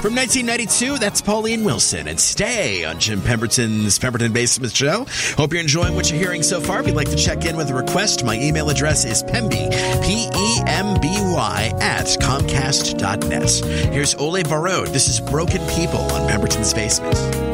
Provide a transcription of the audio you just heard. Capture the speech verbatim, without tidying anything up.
From nineteen ninety-two, that's Pauline Wilson. And Stay on Jim Pemberton's Pemberton Basement Show. Hope you're enjoying what you're hearing so far. If you'd like to check in with a request, my email address is pemby, P E M B Y, at comcast dot net. Here's Ole Barode. This is Broken People on Pemberton's Basement.